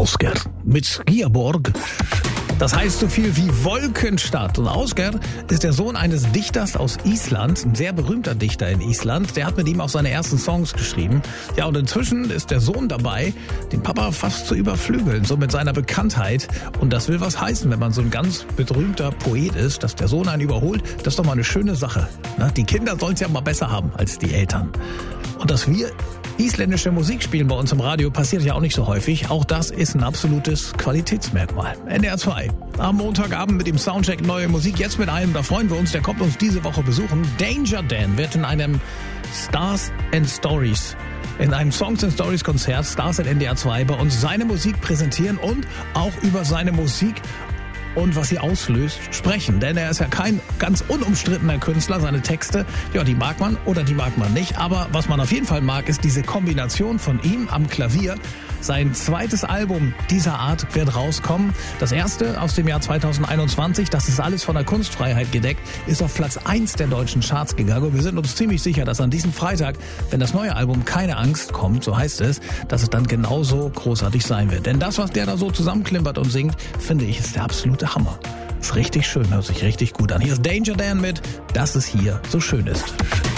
Oscar mit Skierborg. Das heißt so viel wie Wolkenstadt. Und Oscar ist der Sohn eines Dichters aus Island, ein sehr berühmter Dichter in Island. Der hat mit ihm auch seine ersten Songs geschrieben. Ja, und inzwischen ist der Sohn dabei, den Papa fast zu überflügeln, so mit seiner Bekanntheit. Und das will was heißen, wenn man so ein ganz berühmter Poet ist, dass der Sohn einen überholt. Das ist doch mal eine schöne Sache. Die Kinder sollen es ja mal besser haben als die Eltern. Und dass wir isländische Musik spielen bei uns im Radio, passiert ja auch nicht so häufig. Auch das ist ein absolutes Qualitätsmerkmal. NDR 2. Am Montagabend mit dem Soundcheck neue Musik. Jetzt mit einem, da freuen wir uns, der kommt uns diese Woche besuchen. Danger Dan wird in einem Songs and Stories Konzert Stars at NDR 2 bei uns seine Musik präsentieren und auch über seine Musik und was sie auslöst, sprechen. Denn er ist ja kein ganz unumstrittener Künstler. Seine Texte, ja, die mag man oder die mag man nicht. Aber was man auf jeden Fall mag, ist diese Kombination von ihm am Klavier. Sein zweites Album dieser Art wird rauskommen. Das erste aus dem Jahr 2021, das ist alles von der Kunstfreiheit gedeckt, ist auf Platz 1 der deutschen Charts gegangen. Und wir sind uns ziemlich sicher, dass an diesem Freitag, wenn das neue Album Keine Angst kommt, so heißt es, dass es dann genauso großartig sein wird. Denn das, was der da so zusammenklimpert und singt, finde ich, ist der absolute Hammer. Ist richtig schön, hört sich richtig gut an. Hier ist Danger Dan mit, dass es hier so schön ist.